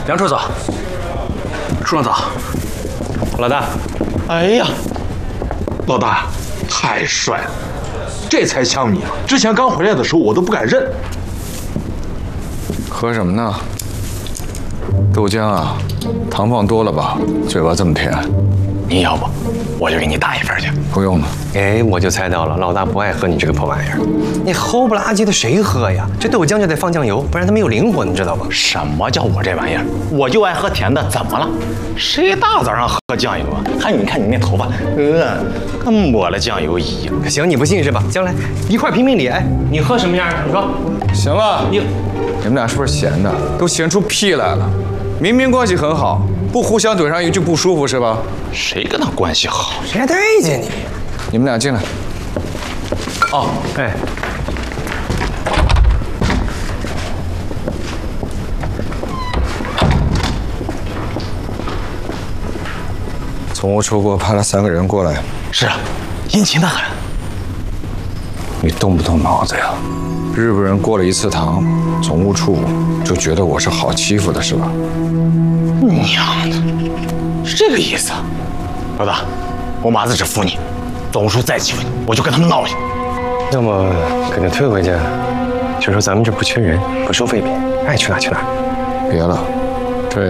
梁处早，处长早，老大。 哎呀，老大太帅了，这才枪迷啊！之前刚回来的时候我都不敢认。 喝什么呢？豆浆啊，糖放多了吧？嘴巴这么甜。 你要不，我就给你打一份去。 不用了。 哎，我就猜到了，老大不爱喝你这个破玩意儿。你齁不拉几的谁喝呀？这豆浆就得放酱油，不然它没有灵魂，你知道吧？ 什么叫我这玩意儿？我就爱喝甜的，怎么了？谁大早上喝酱油啊？还你看你那头发，跟抹了酱油一样。 行，你不信是吧？将来一块评评理。哎，你喝什么样？你说。 行了，你们俩是不是闲的？都闲出屁来了。明明关系很好，不互相怼上一句不舒服是吧？ 谁跟他关系好？ 谁还待见你？ 你们俩进来。 哦，哎。 总务处给我派了3个人过来。 是啊，殷勤的很。 你动不动脑子呀？日本人过了1次堂，总务处就觉得我是好欺负的是吧？ 娘的，是这个意思啊！老大，我马子只服你，总务处再欺负你，我就跟他们闹去。 要么给他退回去，就说咱们这不缺人，不收废品，爱去哪去哪。 别了。